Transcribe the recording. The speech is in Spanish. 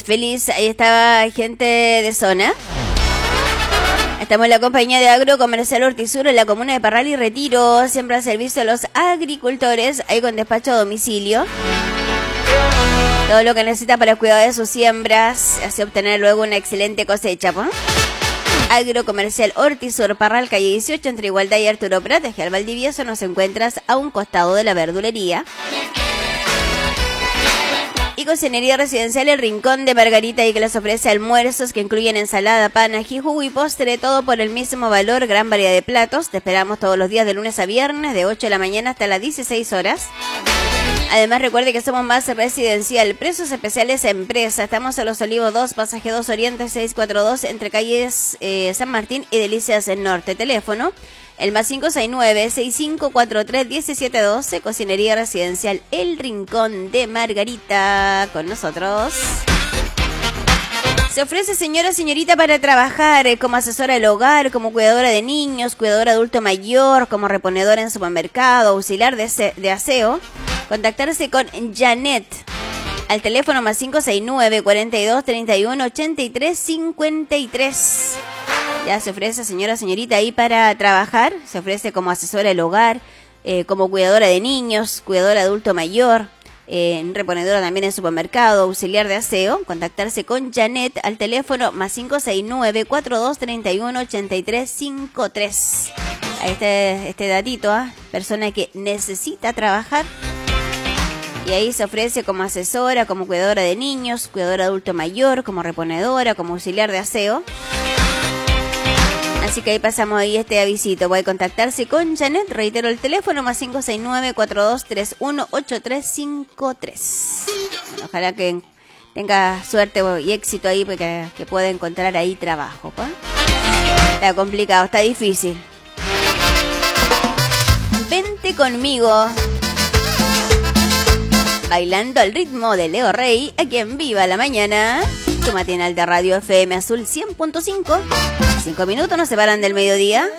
feliz. Ahí estaba gente de zona. Estamos en la compañía de Agrocomercial Hortisur en la comuna de Parral y Retiro. Siempre al servicio de los agricultores, ahí con despacho a domicilio. Todo lo que necesita para el cuidado de sus siembras, así obtener luego una excelente cosecha, ¿pues? Agrocomercial Hortisur, Parral, calle 18, entre Igualdad y Arturo Prat, al Valdivieso. Nos encuentras a un costado de la verdulería. Y cocinería residencial El Rincón de Margarita, y que les ofrece almuerzos que incluyen ensalada, pan, ají, jugo y postre, todo por el mismo valor, gran variedad de platos. Te esperamos todos los días de lunes a viernes, de 8 de la mañana hasta las 16 horas. Además, recuerde que somos más residencial. Precios especiales a empresa. Estamos en Los Olivos 2, pasaje 2 Oriente 642, entre calles San Martín y Delicias del Norte. Teléfono, el más 569-6543-1712. Cocinería residencial El Rincón de Margarita. Con nosotros. Se ofrece señorita para trabajar como asesora del hogar, como cuidadora de niños, cuidadora adulto mayor, como reponedora en supermercado, auxiliar de aseo. Contactarse con Janet al teléfono más 569-4231-8353. Ya se ofrece señorita ahí para trabajar. Se ofrece como asesora del hogar, como cuidadora de niños, cuidadora de adulto mayor, reponedora también en supermercado, auxiliar de aseo. Contactarse con Janet al teléfono más 569-4231-8353. Ahí está este datito, persona que necesita trabajar. Y ahí se ofrece como asesora, como cuidadora de niños, cuidadora de adulto mayor, como reponedora, como auxiliar de aseo. Así que ahí pasamos ahí este avisito. Puede contactarse con Janet. Reitero el teléfono, más 569-4231-8353. Ojalá que tenga suerte y éxito ahí, porque que pueda encontrar ahí trabajo, ¿pa? Está complicado, está difícil. Vente conmigo. Bailando al ritmo de Leo Rey, aquí en Viva la Mañana. Tu matinal de Radio FM Azul 100.5. 5 minutos nos separan del mediodía.